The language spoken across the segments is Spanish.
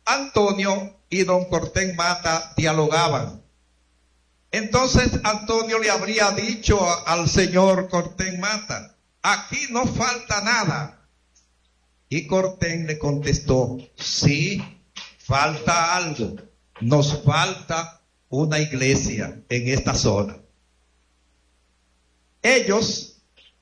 Antonio y don Cortés Mata dialogaban. Entonces Antonio le habría dicho al señor Cortés Mata: aquí no falta nada. Y Cortés le contestó: sí, falta algo. Nos falta una iglesia en esta zona. Ellos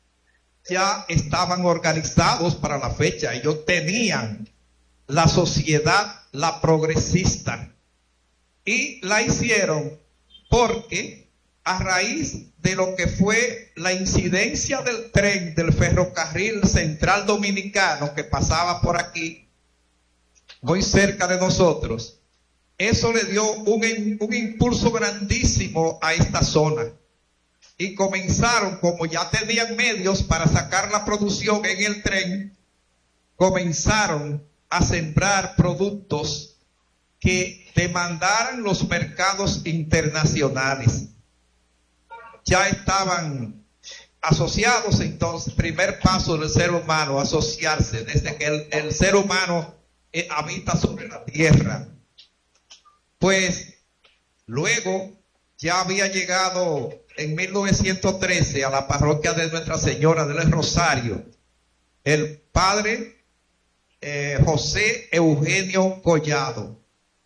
ya estaban organizados para la fecha. Ellos tenían la sociedad, la progresista, y la hicieron porque a raíz de lo que fue la incidencia del tren del ferrocarril central dominicano que pasaba por aquí, muy cerca de nosotros, eso le dio un impulso grandísimo a esta zona. Y comenzaron, como ya tenían medios para sacar la producción en el tren, comenzaron a sembrar productos que demandaran los mercados internacionales. Ya estaban asociados. Entonces, primer paso del ser humano, asociarse, desde que el ser humano habita sobre la tierra. Pues luego ya había llegado en 1913 a la parroquia de Nuestra Señora del Rosario el padre José Eugenio Collado.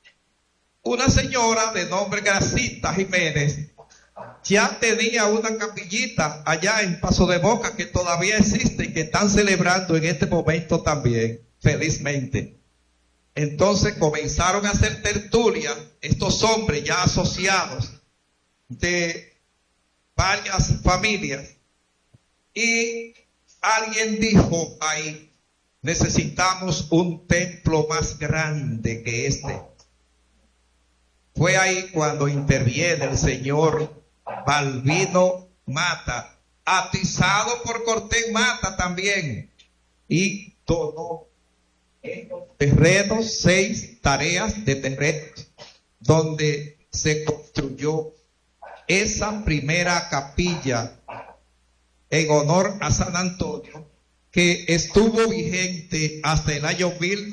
Una señora de nombre Gracita Jiménez ya tenía una capillita allá en Paso de Boca que todavía existe y que están celebrando en este momento también, felizmente. Entonces comenzaron a hacer tertulia estos hombres ya asociados de varias familias, y alguien dijo ahí: necesitamos un templo más grande que este. Fue ahí cuando interviene el señor Balbino Mata, atizado por Cortés Mata también, y donó terrenos, 6 tareas de terrenos, donde se construyó esa primera capilla en honor a San Antonio, que estuvo vigente hasta el año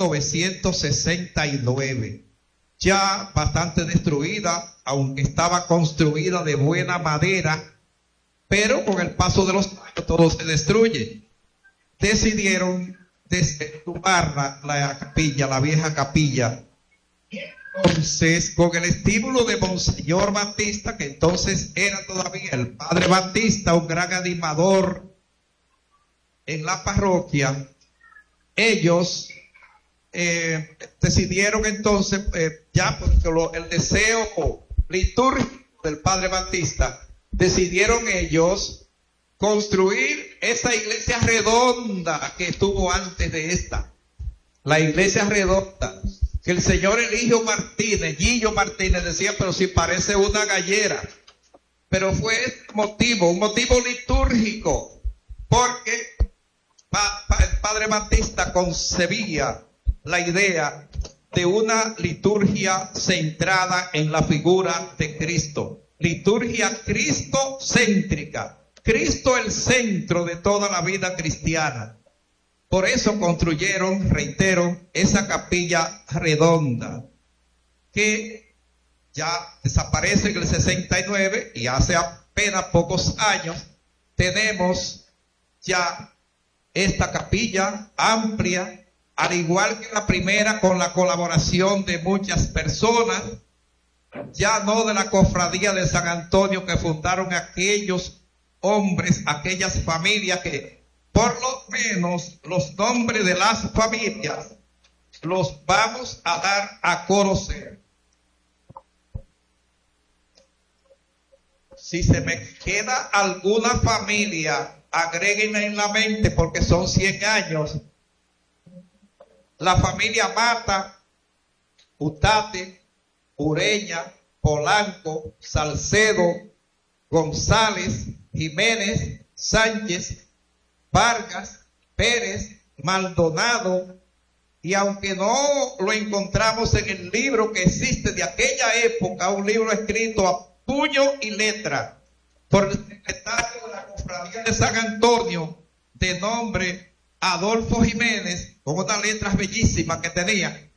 1969, ya bastante destruida, aunque estaba construida de buena madera, pero con el paso de los años todo se destruye. Decidieron destumbar la capilla, la vieja capilla. Entonces, con el estímulo de Monseñor Batista, que entonces era todavía el padre Batista, un gran animador en la parroquia, ellos decidieron entonces, ya porque el deseo litúrgico del padre Batista, decidieron ellos construir esa iglesia redonda que estuvo antes de esta, la iglesia redonda, que el señor Eligio Martínez, Gillo Martínez, decía: pero si parece una gallera. Pero fue un motivo litúrgico, porque el padre Batista concebía la idea de una liturgia centrada en la figura de Cristo, liturgia cristocéntrica, Cristo el centro de toda la vida cristiana. Por eso construyeron, reitero, esa capilla redonda, que ya desaparece en el 69, y hace apenas pocos años tenemos ya esta capilla amplia, al igual que la primera, con la colaboración de muchas personas, ya no de la cofradía de San Antonio que fundaron aquellos hombres, aquellas familias que por lo menos los nombres de las familias los vamos a dar a conocer. Si se me queda alguna familia, agréguenla en la mente, porque son 100 años. La familia Mata, Utate, Ureña, Polanco, Salcedo, González, Jiménez, Sánchez, Vargas, Pérez, Maldonado, y aunque no lo encontramos en el libro que existe de aquella época, un libro escrito a puño y letra por el secretario de la Cofradía de San Antonio, de nombre Adolfo Jiménez, con unas letras bellísimas que tenía,